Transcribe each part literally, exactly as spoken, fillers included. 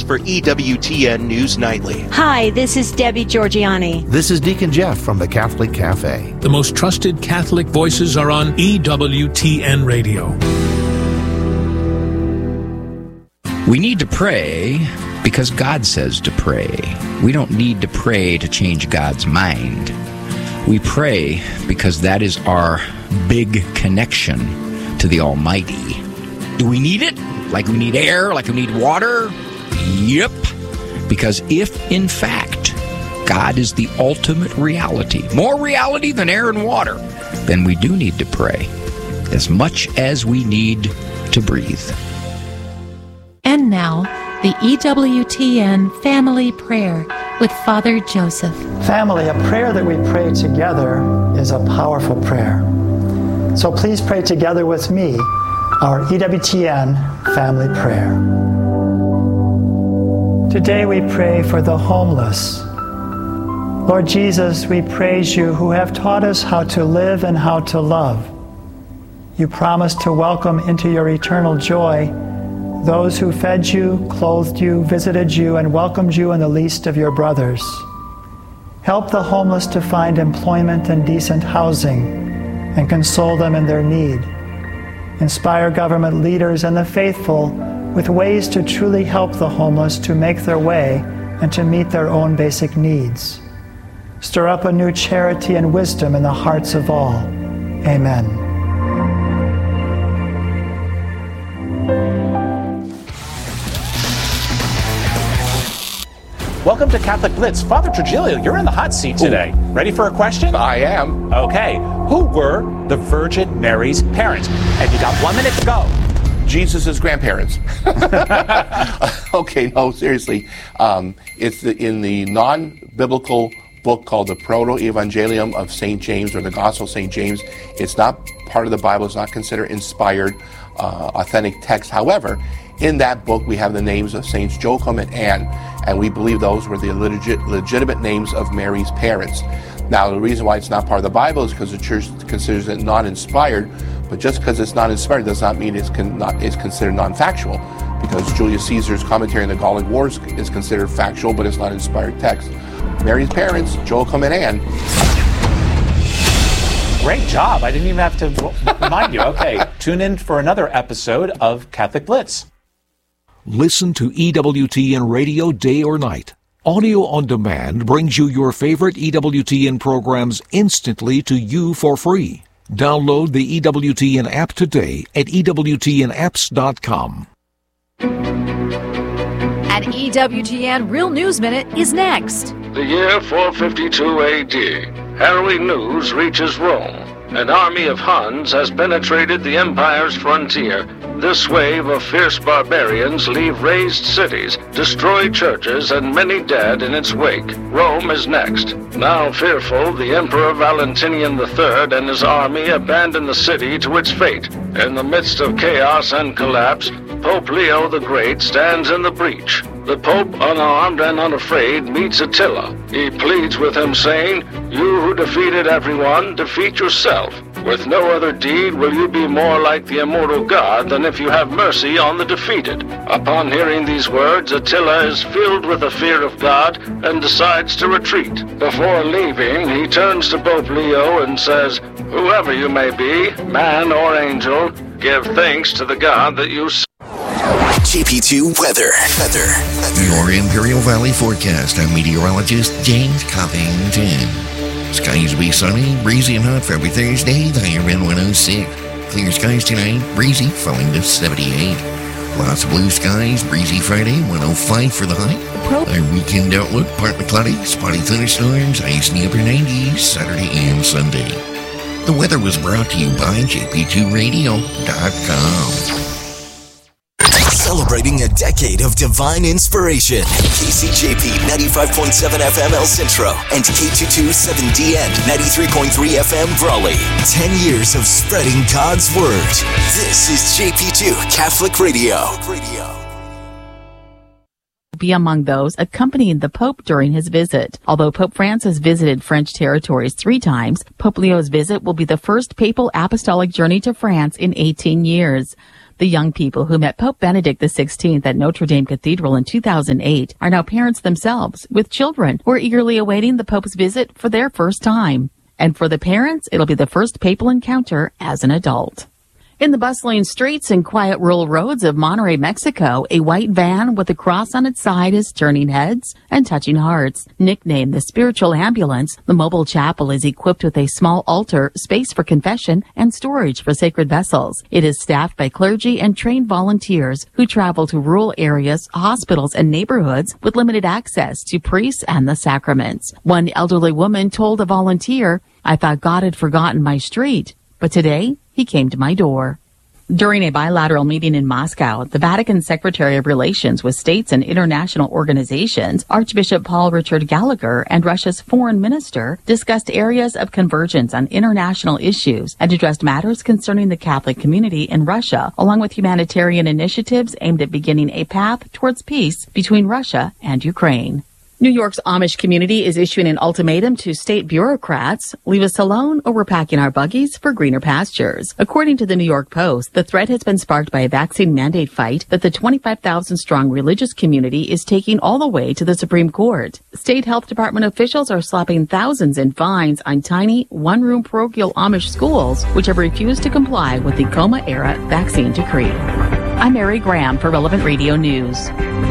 Blitz for E W T N News Nightly. Hi, this is Debbie Georgiani. This is Deacon Jeff from the Catholic Cafe. The most trusted Catholic voices are on E W T N Radio. We need to pray because God says to pray. We don't need to pray to change God's mind. We pray because that is our big connection to the Almighty. Do we need it? Like we need air? Like we need water? Yep. Because if, in fact, God is the ultimate reality, more reality than air and water, then we do need to pray as much as we need to breathe. And now, the E W T N Family Prayer with Father Joseph. Family, a prayer that we pray together is a powerful prayer. So please pray together with me our E W T N Family Prayer. Today we pray for the homeless. Lord Jesus, we praise you who have taught us how to live and how to love. You promised to welcome into your eternal joy those who fed you, clothed you, visited you, and welcomed you in the least of your brothers. Help the homeless to find employment and decent housing, and console them in their need. Inspire government leaders and the faithful with ways to truly help the homeless to make their way and to meet their own basic needs. Stir up a new charity and wisdom in the hearts of all. Amen. Welcome to Catholic Blitz. Father Trujillo, you're in the hot seat today. Ooh. Ready for a question? I am. Okay. Who were the Virgin Mary's parents? And you got one minute to go. Jesus' grandparents. Okay, no, seriously. Um, it's the, in the non-biblical book called the Proto-Evangelium of Saint James, or the Gospel of Saint James. It's not part of the Bible. It's not considered inspired, uh, authentic text. However, in that book, we have the names of Saints Joachim and Anne, and we believe those were the legit, legitimate names of Mary's parents. Now, the reason why it's not part of the Bible is because the Church considers it non-inspired, but just because it's not inspired does not mean it's, con- not, it's considered non-factual, because Julius Caesar's commentary on the Gallic Wars is considered factual, but it's not inspired text. Mary's parents, Joachim and Anne. Great job. I didn't even have to remind you. Okay, tune in for another episode of Catholic Blitz. Listen to E W T N Radio day or night. Audio on Demand brings you your favorite E W T N programs instantly to you for free. Download the E W T N app today at E W T N apps dot com. At E W T N, Real News Minute is next. The year four fifty-two A D, harrowing news reaches Rome. An army of Huns has penetrated the empire's frontier. This wave of fierce barbarians leave razed cities, destroy churches, and many dead in its wake. Rome is next. Now fearful, the Emperor Valentinian the Third and his army abandon the city to its fate. In the midst of chaos and collapse, Pope Leo the Great stands in the breach. The Pope, unarmed and unafraid, meets Attila. He pleads with him, saying, "You who defeated everyone, defeat yourself. With no other deed will you be more like the immortal God than if you have mercy on the defeated." Upon hearing these words, Attila is filled with the fear of God and decides to retreat. Before leaving, he turns to Pope Leo and says, "Whoever you may be, man or angel, give thanks to the God that you serve." J P two Weather. Weather. Your Imperial Valley forecast. I'm meteorologist James Covington. Skies will be sunny, breezy and hot for every Thursday. The higher wind one oh six. Clear skies tonight, breezy, falling to seventy-eight. Lots of blue skies, breezy Friday, one oh five for the high. Our weekend outlook, partly cloudy, spotty thunderstorms, ice in the upper nineties, Saturday and Sunday. The weather was brought to you by J P two radio dot com. Celebrating a decade of divine inspiration. K C J P ninety-five point seven F M El Centro and K two twenty-seven D N ninety-three point three F M Brawley. Ten years of spreading God's Word. This is J P two Catholic Radio. be among those accompanying the Pope during his visit. Although Pope Francis visited French territories three times, Pope Leo's visit will be the first papal apostolic journey to France in eighteen years. The young people who met Pope Benedict the sixteenth at Notre Dame Cathedral in two thousand eight are now parents themselves, with children who are eagerly awaiting the Pope's visit for their first time. And for the parents, it'll be the first papal encounter as an adult. In the bustling streets and quiet rural roads of Monterrey, Mexico, a white van with a cross on its side is turning heads and touching hearts. Nicknamed the Spiritual Ambulance, the mobile chapel is equipped with a small altar, space for confession, and storage for sacred vessels. It is staffed by clergy and trained volunteers who travel to rural areas, hospitals, and neighborhoods with limited access to priests and the sacraments. One elderly woman told a volunteer, "I thought God had forgotten my street, but today he came to my door." During a bilateral meeting in Moscow, the Vatican Secretary of Relations with States and International Organizations, Archbishop Paul Richard Gallagher, and Russia's foreign minister discussed areas of convergence on international issues and addressed matters concerning the Catholic community in Russia, along with humanitarian initiatives aimed at beginning a path towards peace between Russia and Ukraine. New York's Amish community is issuing an ultimatum to state bureaucrats: leave us alone or we're packing our buggies for greener pastures. According to the New York Post, the threat has been sparked by a vaccine mandate fight that the twenty-five thousand strong religious community is taking all the way to the Supreme Court. State health department officials are slapping thousands in fines on tiny, one-room parochial Amish schools which have refused to comply with the Coma-era vaccine decree. I'm Mary Graham for Relevant Radio News.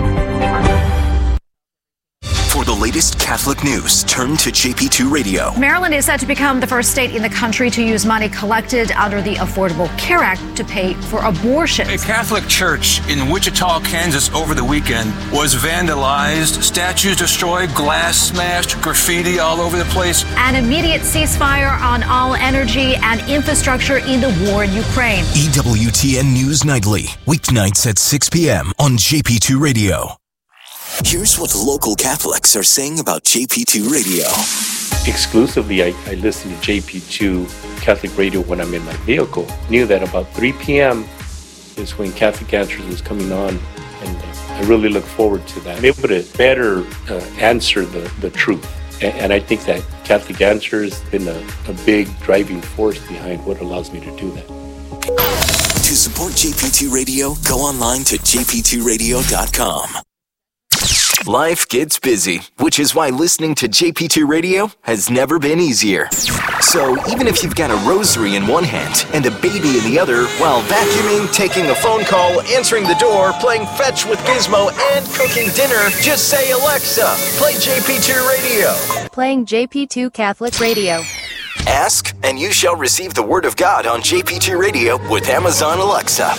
For the latest Catholic news, turn to J P two Radio. Maryland is set to become the first state in the country to use money collected under the Affordable Care Act to pay for abortions. A Catholic church in Wichita, Kansas over the weekend was vandalized, statues destroyed, glass smashed, graffiti all over the place. An immediate ceasefire on all energy and infrastructure in the war in Ukraine. E W T N News Nightly, weeknights at six p.m. on J P two Radio. Here's what local Catholics are saying about J P two Radio. Exclusively, I, I listen to J P two Catholic Radio when I'm in my vehicle. Knew that about three p.m. is when Catholic Answers was coming on, and uh, I really look forward to that. I'm able to better uh, answer the, the truth. And, and I think that Catholic Answers has been a, a big driving force behind what allows me to do that. To support J P two Radio, go online to j p two radio dot com. Life gets busy, which is why listening to J P two Radio has never been easier. So even if you've got a rosary in one hand and a baby in the other, while vacuuming, taking a phone call, answering the door, playing fetch with Gizmo, and cooking dinner, just say, "Alexa, play J P two Radio." Playing J P two Catholic Radio. Ask, and you shall receive the Word of God on J P two Radio with Amazon Alexa.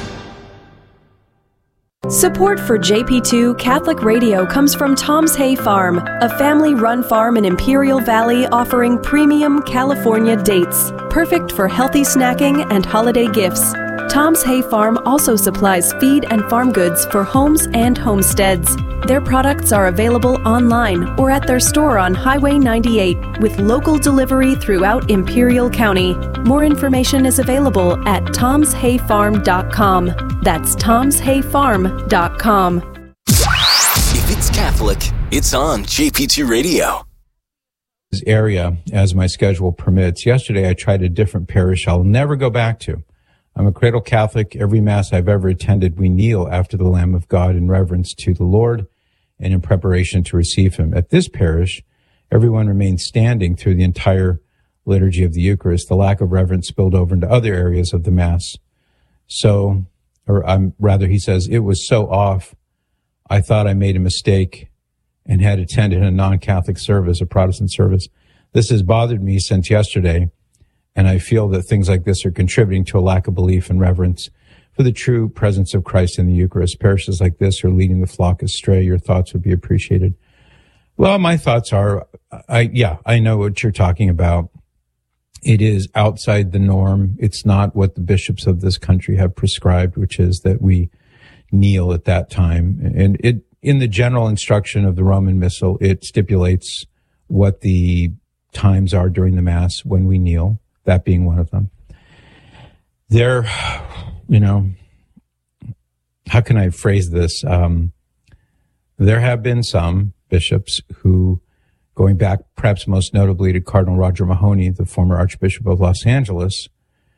Support for J P two Catholic Radio comes from Tom's Hay Farm, a family-run farm in Imperial Valley offering premium California dates, perfect for healthy snacking and holiday gifts. Tom's Hay Farm also supplies feed and farm goods for homes and homesteads. Their products are available online or at their store on Highway ninety-eight with local delivery throughout Imperial County. More information is available at toms hay farm dot com. That's toms hay farm dot com. If it's Catholic, it's on J P two Radio. Area as my schedule permits. Yesterday I tried a different parish I'll never go back to. I'm a cradle Catholic. Every Mass I've ever attended, we kneel after the Lamb of God in reverence to the Lord and in preparation to receive him. At this parish, everyone remains standing through the entire liturgy of the Eucharist. The lack of reverence spilled over into other areas of the Mass. So, or I'm rather, he says, it was so off, I thought I made a mistake and had attended a non-Catholic service, a Protestant service. This has bothered me since yesterday, and I feel that things like this are contributing to a lack of belief and reverence for the true presence of Christ in the Eucharist. Parishes like this are leading the flock astray. Your thoughts would be appreciated. Well, my thoughts are, I, yeah, I know what you're talking about. It is outside the norm. It's not what the bishops of this country have prescribed, which is that we kneel at that time. And it, in the general instruction of the Roman Missal, it stipulates what the times are during the Mass when we kneel, that being one of them. There, you know, how can I phrase this? Um, there have been some bishops who, going back perhaps most notably to Cardinal Roger Mahony, the former Archbishop of Los Angeles,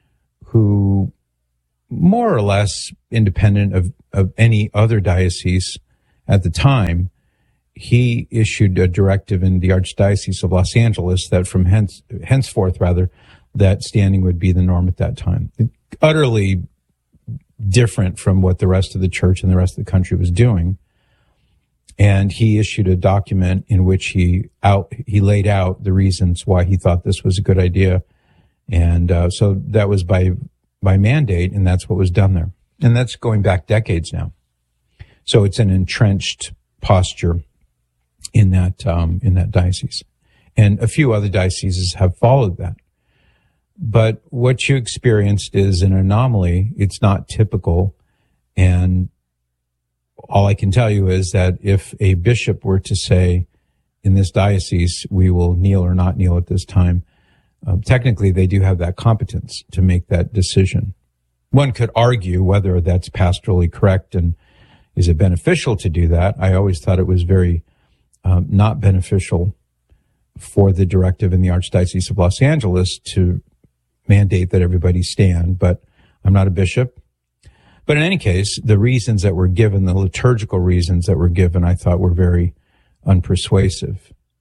who more or less independent of, of any other diocese at the time, he issued a directive in the Archdiocese of Los Angeles that from hence, henceforth, rather, that standing would be the norm at that time. Utterly different from what the rest of the church and the rest of the country was doing. And he issued a document in which he out he laid out the reasons why he thought this was a good idea. And uh, so that was by by mandate, and that's what was done there. And that's going back decades now. So it's an entrenched posture in that um, in that diocese. And a few other dioceses have followed that. But what you experienced is an anomaly. It's not typical. And all I can tell you is that if a bishop were to say, in this diocese, we will kneel or not kneel at this time, um, technically they do have that competence to make that decision. One could argue whether that's pastorally correct and is it beneficial to do that. I always thought it was very um, not beneficial for the directive in the Archdiocese of Los Angeles to mandate that everybody stand, but I'm not a bishop. But in any case, the reasons that were given, the liturgical reasons that were given, I thought were very unpersuasive.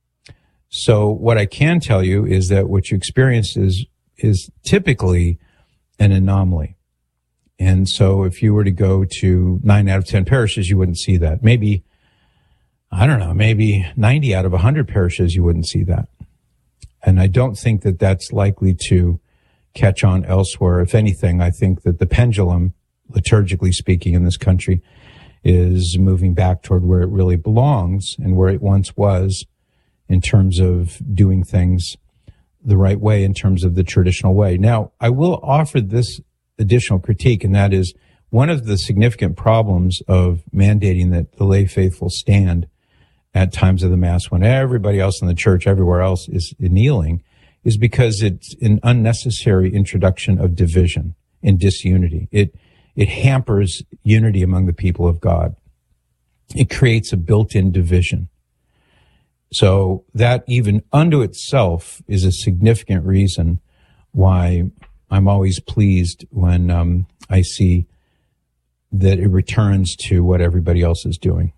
So what I can tell you is that what you experienced is, is typically an anomaly. And so if you were to go to nine out of ten parishes, you wouldn't see that. Maybe, I don't know, maybe ninety out of one hundred parishes, you wouldn't see that. And I don't think that that's likely to catch on elsewhere. If anything, I think that the pendulum, liturgically speaking, in this country is moving back toward where it really belongs and where it once was in terms of doing things the right way, in terms of the traditional way. Now, I will offer this additional critique, and that is one of the significant problems of mandating that the lay faithful stand at times of the Mass when everybody else in the church, everywhere else, is kneeling, is because it's an unnecessary introduction of division and disunity. It It hampers unity among the people of God. It creates a built-in division. So that even unto itself is a significant reason why I'm always pleased when um, I see that it returns to what everybody else is doing.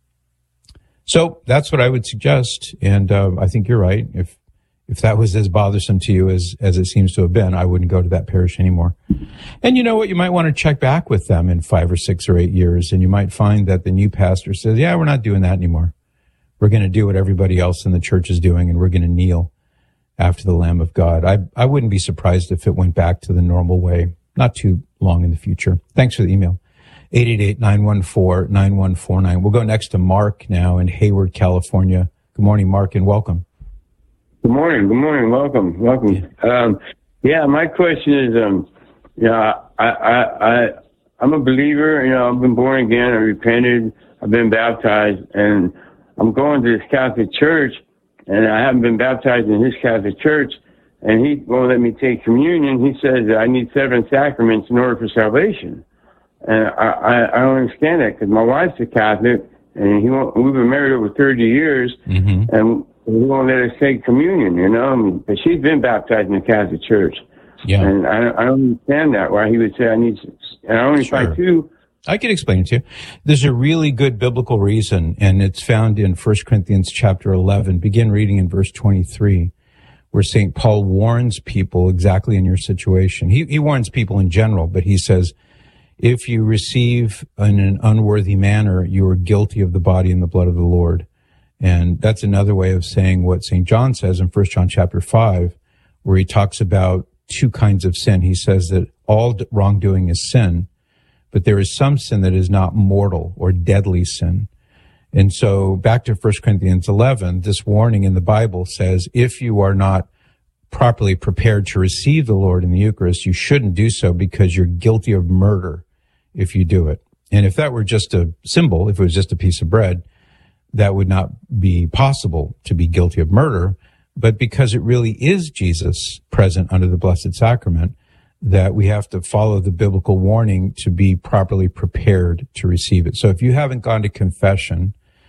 So that's what I would suggest, and uh, I think you're right. If If that was as bothersome to you as, as it seems to have been, I wouldn't go to that parish anymore. And you know what? You might want to check back with them in five or six or eight years, and you might find that the new pastor says, yeah, we're not doing that anymore. We're going to do what everybody else in the church is doing, and we're going to kneel after the Lamb of God. I, I wouldn't be surprised if it went back to the normal way, not too long in the future. Thanks for the email. eight eight eight, nine one four, nine one four nine. We'll go next to Mark now in Hayward, California. Good morning, Mark, and welcome. Good morning. Good morning. Welcome. Welcome. Um, yeah, my question is, um, you know, I, I, I, I'm a believer. You know, I've been born again. I repented. I've been baptized, and I'm going to this Catholic church, and I haven't been baptized in his Catholic church, and he won't let me take communion. He says that I need seven sacraments in order for salvation, and I, I, I don't understand that because my wife's a Catholic, and he won't, we've been married over thirty years, mm-hmm. and he won't let us take communion, you know, but she's been baptized in the Catholic Church. Yeah. And I, I don't understand that, why he would say I need, and I only Sure. try two. I can explain it to you. There's a really good biblical reason, and it's found in First Corinthians chapter eleven. Begin reading in verse twenty-three, where Saint Paul warns people exactly in your situation. He, he warns people in general, but he says, if you receive in an unworthy manner, you are guilty of the body and the blood of the Lord. And that's another way of saying what Saint John says in First John chapter five, where he talks about two kinds of sin. He says that all wrongdoing is sin, but there is some sin that is not mortal or deadly sin. And so back to First Corinthians eleven, this warning in the Bible says, if you are not properly prepared to receive the Lord in the Eucharist, you shouldn't do so because you're guilty of murder if you do it. And if that were just a symbol, if it was just a piece of bread, that would not be possible to be guilty of murder. But because it really is Jesus present under the Blessed Sacrament, that we have to follow the biblical warning to be properly prepared to receive it. So if you haven't gone to confession,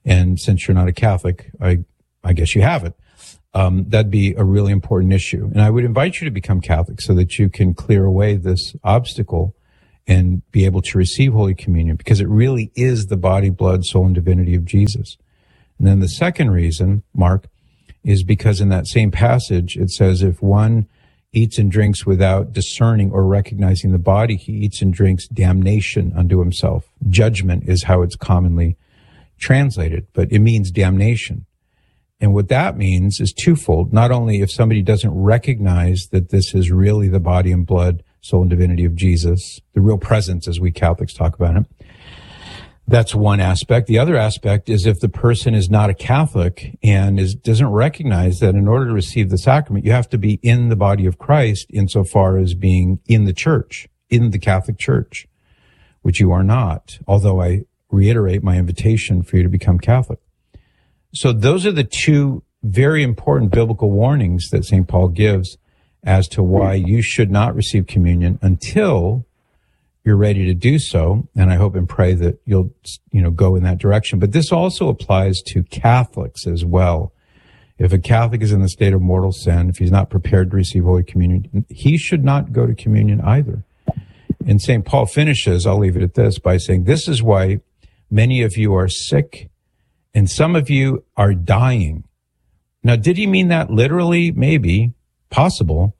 And since you're not a Catholic, I, I guess you have it. Um, that'd be a really important issue. And I would invite you to become Catholic so that you can clear away this obstacle and be able to receive Holy Communion, because it really is the body, blood, soul, and divinity of Jesus. And then the second reason, Mark, is because in that same passage, it says if one eats and drinks without discerning or recognizing the body, he eats and drinks damnation unto himself. Judgment is how it's commonly translated, but it means damnation. And what that means is twofold. Not only if somebody doesn't recognize that this is really the body and blood, soul, and divinity of Jesus, the real presence as we Catholics talk about it, that's one aspect. The other aspect is if the person is not a Catholic and is, doesn't recognize that in order to receive the sacrament, you have to be in the body of Christ insofar as being in the church, in the Catholic Church, which you are not, although I reiterate my invitation for you to become Catholic. So those are the two very important biblical warnings that Saint Paul gives as to why you should not receive communion until you're ready to do so. And I hope and pray that you'll, you know, go in that direction. But this also applies to Catholics as well. If a Catholic is in the state of mortal sin, if he's not prepared to receive Holy Communion, he should not go to communion either. And Saint Paul finishes, I'll leave it at this, by saying, this is why many of you are sick and some of you are dying. Now, did he mean that literally? Maybe. Possible.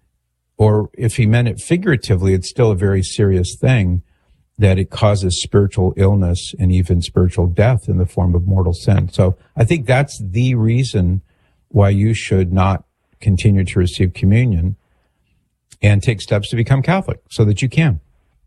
Or if he meant it figuratively, it's still a very serious thing that it causes spiritual illness and even spiritual death in the form of mortal sin. So I think that's the reason why you should not continue to receive communion and take steps to become Catholic so that you can.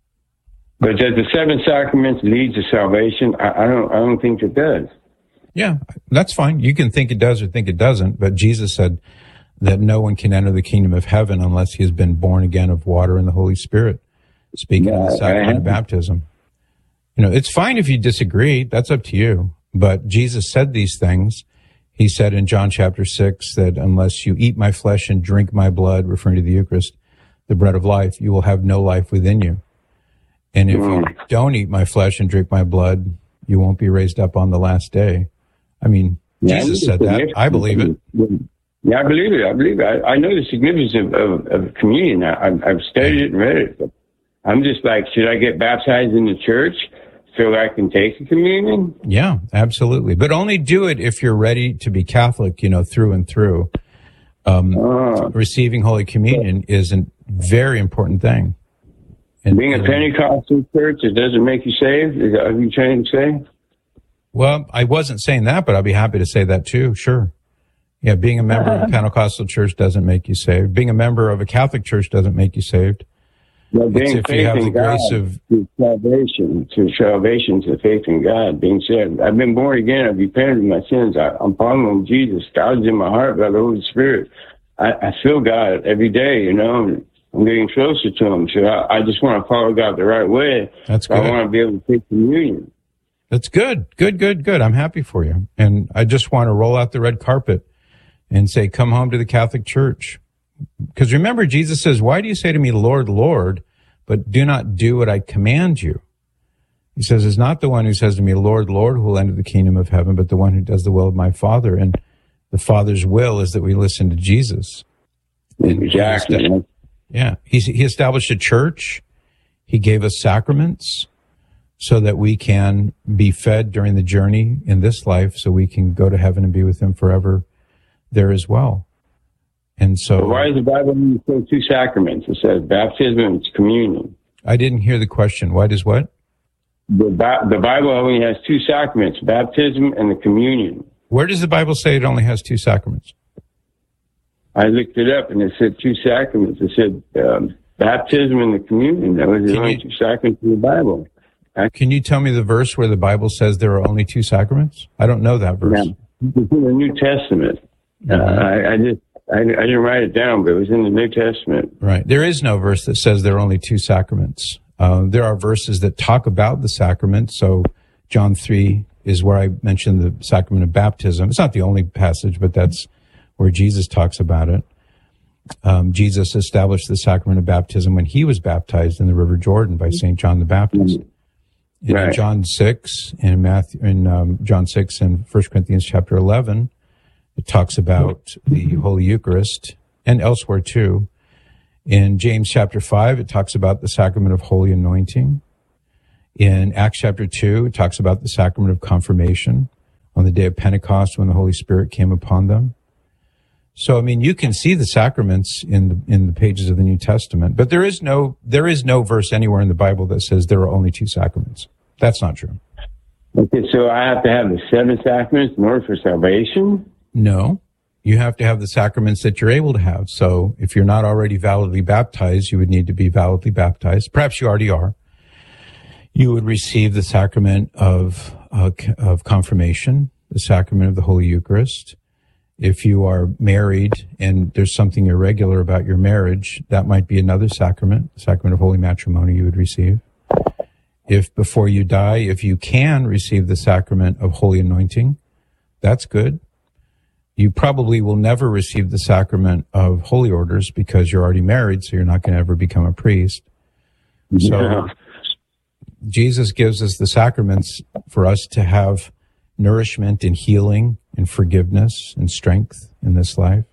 But does the seven sacraments lead to salvation? I, I don't. I don't think it does. Yeah, that's fine. You can think it does or think it doesn't, but Jesus said that no one can enter the kingdom of heaven unless he has been born again of water and the Holy Spirit. Speaking yeah, of the sacrament of baptism. You know, it's fine if you disagree. That's up to you. But Jesus said these things. He said in John chapter six that unless you eat my flesh and drink my blood, referring to the Eucharist, the bread of life, you will have no life within you. And if mm. you don't eat my flesh and drink my blood, you won't be raised up on the last day. I mean, yeah, Jesus said that. I believe it. Yeah, I believe it. I believe it. I, I know the significance of, of, of communion. I, I've studied it and read it. But I'm just like, should I get baptized in the church so I can take the communion? Yeah, absolutely. But only do it if you're ready to be Catholic, you know, through and through. Um, uh, receiving Holy Communion is a very important thing. And being a Pentecostal church, it doesn't make you saved? Is that what you're trying to say? Well, I wasn't saying that, but I'll be happy to say that too. Sure. Yeah, being a member of a Pentecostal church doesn't make you saved. Being a member of a Catholic church doesn't make you saved. Well, being it's if you have the God, grace of to salvation, to salvation, to faith in God, being saved. I've been born again. I've repented of my sins. I, I'm following Jesus. God's in my heart by the Holy Spirit. I, I feel God every day, you know. I'm getting closer to him. So I, I just want to follow God the right way. That's good. I want to be able to take communion. That's good. Good, good, good. I'm happy for you. And I just want to roll out the red carpet and say, come home to the Catholic Church. Because remember, Jesus says, why do you say to me, Lord, Lord, but do not do what I command you? He says, it's not the one who says to me, Lord, Lord, who will enter the kingdom of heaven, but the one who does the will of my Father. And the Father's will is that we listen to Jesus. Exactly. He yeah. He, he established a church. He gave us sacraments so that we can be fed during the journey in this life, so we can go to heaven and be with him forever there as well. And so, so why does the Bible say two sacraments? It says baptism and communion. I didn't hear the question. Why does what? The, the Bible only has two sacraments, baptism and the communion. Where does the Bible say it only has two sacraments? I looked it up and it said two sacraments. It said um, baptism and the communion. That was the only two sacraments in the Bible. Can you tell me the verse where the Bible says there are only two sacraments? I don't know that verse. Yeah. It's in the New Testament. Mm-hmm. Uh, I, I just I, I didn't write it down, but it was in the New Testament. Right. There is no verse that says there are only two sacraments. Uh, there are verses that talk about the sacrament. So John three is where I mentioned the sacrament of baptism. It's not the only passage, but that's where Jesus talks about it. Um, Jesus established the sacrament of baptism when he was baptized in the River Jordan by Saint John the Baptist. In Right. John six, in Matthew, in um, John six and First Corinthians chapter eleven, it talks about the Holy Eucharist, and elsewhere too. In James chapter five, it talks about the sacrament of holy anointing. In Acts chapter two, it talks about the sacrament of confirmation on the day of Pentecost when the Holy Spirit came upon them. So, I mean, you can see the sacraments in the, in the pages of the New Testament, but there is no, there is no verse anywhere in the Bible that says there are only two sacraments. That's not true. Okay, so I have to have the seven sacraments in order for salvation? No, you have to have the sacraments that you're able to have. So if you're not already validly baptized, you would need to be validly baptized. Perhaps you already are. You would receive the sacrament of, uh, of confirmation, the sacrament of the Holy Eucharist. If you are married and there's something irregular about your marriage, that might be another sacrament, the sacrament of holy matrimony you would receive. If before you die, if you can receive the sacrament of holy anointing, that's good. You probably will never receive the sacrament of holy orders because you're already married, so you're not going to ever become a priest. So Yeah. Jesus gives us the sacraments for us to have nourishment and healing and forgiveness and strength in this life.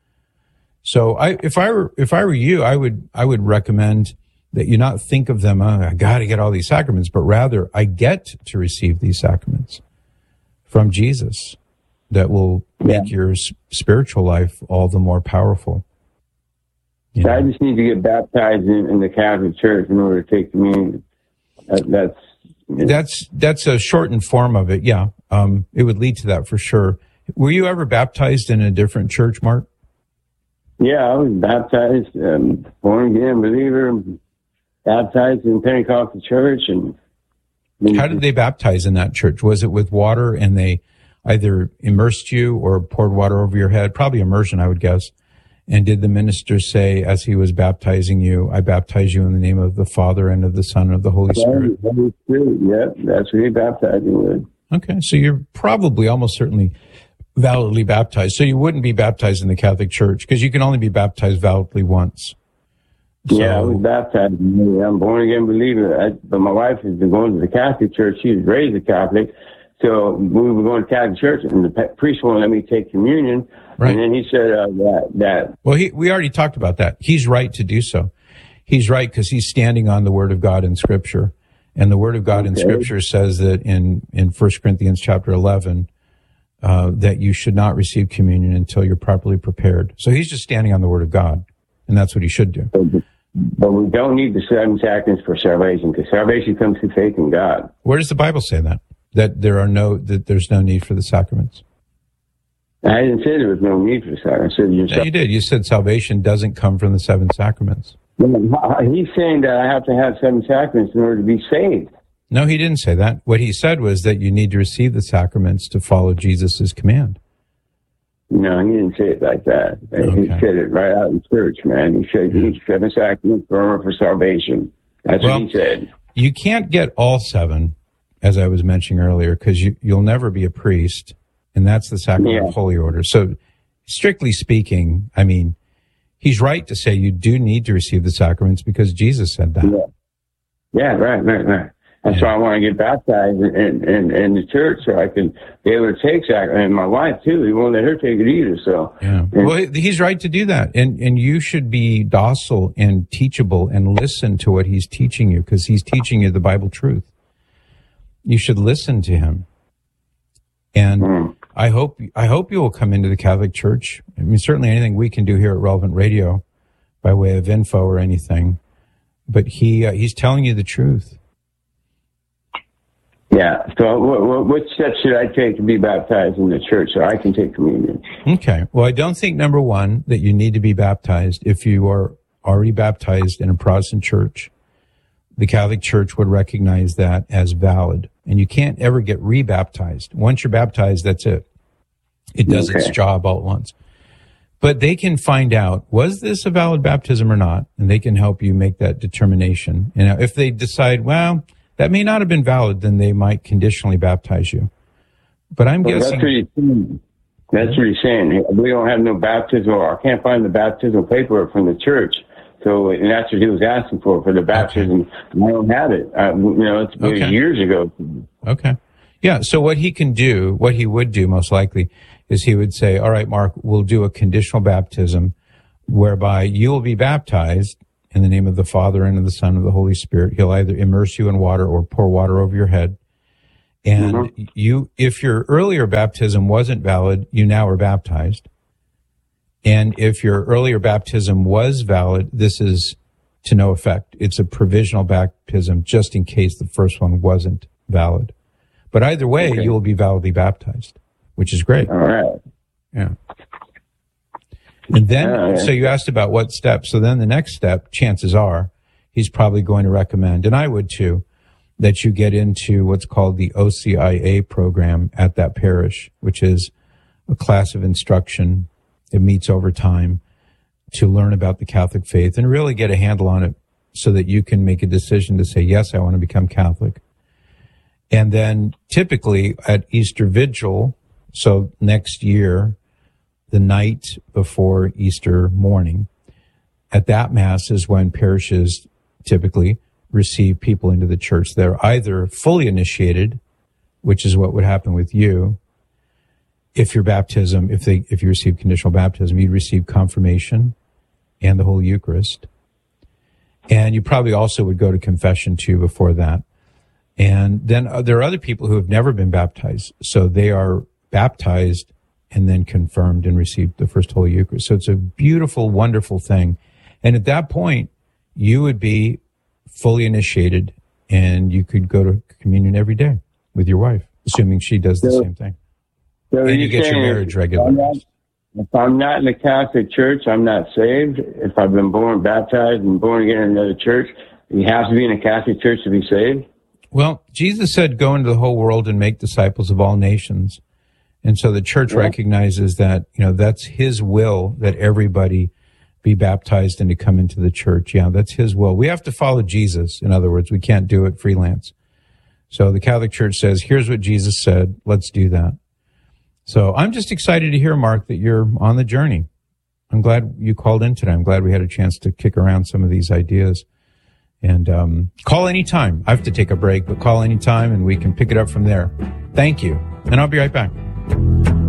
So I, if I were, if I were you, I would, I would recommend that you not think of them, oh, I got to get all these sacraments, but rather I get to receive these sacraments from Jesus that will make your s- spiritual life all the more powerful. You So I know? just need to get baptized in, in the Catholic Church in order to take communion. That, that's That's, that's a shortened form of it. Yeah. Um, it would lead to that for sure. Were you ever baptized in a different church, Mark? Yeah, I was baptized, um, born again believer, baptized in Pentecostal church. And How did they baptize in that church? Was it with water and they either immersed you or poured water over your head? Probably immersion, I would guess. And did the minister say, as he was baptizing you, I baptize you in the name of the Father and of the Son and of the Holy Spirit? Holy Spirit, yeah, that's what he baptized me with. Okay, so you're probably almost certainly validly baptized. So you wouldn't be baptized in the Catholic Church because you can only be baptized validly once. So, Yeah, I was baptized. I'm born again believer. I, but my wife has been going to the Catholic Church. She was raised a Catholic. So we were going to Catholic Church, and the pe- priest won't let me take communion. Right. And then he said uh, that, that Well, he, we already talked about that. He's right to do so. He's right because he's standing on the Word of God in Scripture. And the Word of God in Okay. Scripture says that in, in First Corinthians chapter eleven, uh, that you should not receive communion until you're properly prepared. So he's just standing on the Word of God, and that's what he should do. But we don't need the seven sacraments for salvation, because salvation comes through faith in God. Where does the Bible say that? That there are no, that there's no need for the sacraments? I didn't say there was no need for the sacrament. I said you're Yeah, you did. You said salvation doesn't come from the seven sacraments. He's saying that I have to have seven sacraments in order to be saved. No, he didn't say that. What he said was that you need to receive the sacraments to follow Jesus' command. No, he didn't say it like that. He said it right out in church, man. He said you need seven sacraments for, for salvation. That's Well, what he said. You can't get all seven, as I was mentioning earlier, because you, you'll never be a priest, and that's the sacrament Yeah. of holy order. So, strictly speaking, I mean, he's right to say you do need to receive the sacraments because Jesus said that. Yeah, yeah right, right, right. That's why I want to get baptized in, in, in, in the church so I can be able to take sacrament. And my wife, too, he won't let her take it either. So, Yeah. Well, he- he's right to do that. And, and you should be docile and teachable and listen to what he's teaching you because he's teaching you the Bible truth. You should listen to him. And I hope, I hope you will come into the Catholic Church. I mean, certainly anything we can do here at Relevant Radio by way of info or anything, but he, uh, he's telling you the truth. yeah. So what, what, what steps should I take to be baptized in the church so I can take communion? Okay. Well, I don't think, number one, that you need to be baptized. If you are already baptized in a Protestant church, the Catholic Church would recognize that as valid. And you can't ever get re-baptized. Once you're baptized, that's it. It does its Okay. job all at once. But they can find out, was this a valid baptism or not? And they can help you make that determination. And if they decide, well, that may not have been valid, then they might conditionally baptize you. But I'm Well, guessing... that's what he's saying. That's what he's saying. We don't have no baptism, or I can't find the baptismal paperwork from the church. So, and that's what he was asking for, for the baptism. Okay. I don't have it. I, you know, it's been okay. years ago. Okay. Yeah, so what he can do, what he would do most likely, is he would say, all right, Mark, we'll do a conditional baptism whereby you will be baptized in the name of the Father and of the Son and of the Holy Spirit. He'll either immerse you in water or pour water over your head. And mm-hmm. you, if your earlier baptism wasn't valid, you now are baptized. And if your earlier baptism was valid, this is to no effect. It's a provisional baptism just in case the first one wasn't valid. But either way, okay. you will be validly baptized, which is great. All right. Yeah. And then, right. so you asked about what step. So then the next step, chances are, he's probably going to recommend, and I would too, that you get into what's called the O C I A program at that parish, which is a class of instruction that meets over time to learn about the Catholic faith and really get a handle on it so that you can make a decision to say, yes, I want to become Catholic. And then typically at Easter Vigil, so next year, the night before Easter morning, at that Mass is when parishes typically receive people into the church. They're either fully initiated, which is what would happen with you. If your baptism, if they, if you receive conditional baptism, you'd receive confirmation and the Holy Eucharist. And you probably also would go to confession too before that. And then uh, there are other people who have never been baptized. So they are baptized and then confirmed and received the first Holy Eucharist. So it's a beautiful, wonderful thing. And at that point, you would be fully initiated and you could go to communion every day with your wife, assuming she does the so, same thing. So and you get your marriage regularized. If I'm not in the Catholic Church, I'm not saved. If I've been born, baptized, and born again in another church, you have to be in a Catholic Church to be saved? Well, Jesus said, go into the whole world and make disciples of all nations. And so the church yeah. recognizes that, you know, that's his will that everybody be baptized and to come into the church. Yeah, that's his will. We have to follow Jesus. In other words, we can't do it freelance. So the Catholic Church says, here's what Jesus said. Let's do that. So I'm just excited to hear, Mark, that you're on the journey. I'm glad you called in today. I'm glad we had a chance to kick around some of these ideas. And um, call anytime. I have to take a break, but call anytime and we can pick it up from there. Thank you. And I'll be right back.